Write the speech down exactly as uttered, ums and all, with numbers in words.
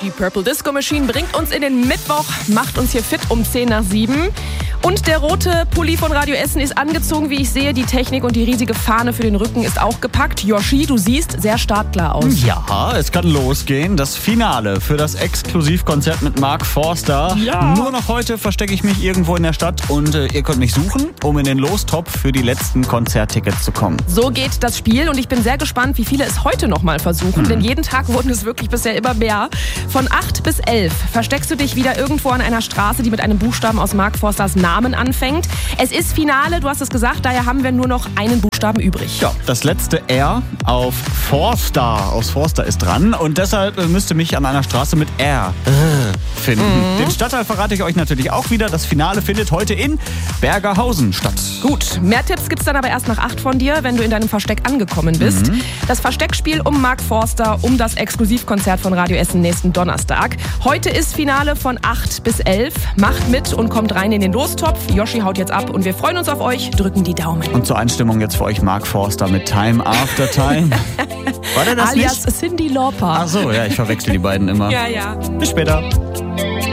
Die Purple Disco Machine bringt uns in den Mittwoch, macht uns hier fit um zehn nach sieben. Und der rote Pulli von Radio Essen ist angezogen, wie ich sehe. Die Technik und die riesige Fahne für den Rücken ist auch gepackt. Yoshi, du siehst sehr startklar aus. Ja, es kann losgehen. Das Finale für das Exklusivkonzert mit Mark Forster. Ja. Nur noch heute verstecke ich mich irgendwo in der Stadt und äh, ihr könnt mich suchen, um in den Lostopf für die letzten Konzerttickets zu kommen. So geht das Spiel und ich bin sehr gespannt, wie viele es heute noch mal versuchen. Hm. Denn jeden Tag wurden es wirklich bisher immer mehr. Von acht bis elf versteckst du dich wieder irgendwo an einer Straße, die mit einem Buchstaben aus Mark Forsters Namen anfängt. Es ist Finale, du hast es gesagt, daher haben wir nur noch einen Buchstaben übrig. Ja, das letzte R auf Forster, aus Forster ist dran und deshalb müsst ihr mich an einer Straße mit R äh, finden. Mhm. Den Stadtteil verrate ich euch natürlich auch wieder. Das Finale findet heute in Bergerhausen statt. Gut, mehr Tipps gibt's dann aber erst nach acht von dir, wenn du in deinem Versteck angekommen bist. Mhm. Das Versteckspiel um Mark Forster, um das Exklusivkonzert von Radio Essen nächsten Donnerstag. Heute ist Finale von acht bis elf. Macht mit und kommt rein in den Lostopf. Yoshi haut jetzt ab und wir freuen uns auf euch, drücken die Daumen. Und zur Einstimmung jetzt für euch Mark Forster mit Time After Time. War der das Alias nicht? Cyndi Lauper. Ach so, ja, ich verwechsel die beiden immer. Ja, ja. Bis später.